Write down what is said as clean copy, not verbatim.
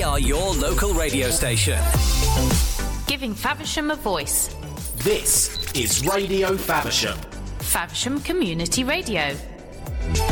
are your local radio station. Giving Faversham a voice. This is Radio Faversham. Faversham Community Radio.